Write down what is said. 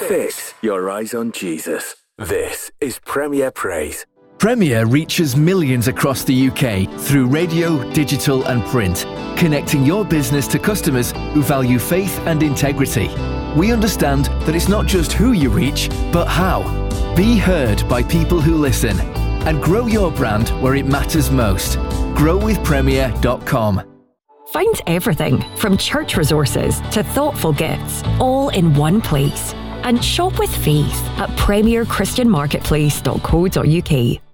Fix your eyes on Jesus. This is Premier Praise. Premier reaches millions across the UK through radio, digital and print, connecting your business to customers who value faith and integrity. We understand that it's not just who you reach, but how. Be heard by people who listen and grow your brand where it matters most. growwithpremier.com. Find everything from church resources to thoughtful gifts all in one place. And shop with faith at premierchristianmarketplace.co.uk.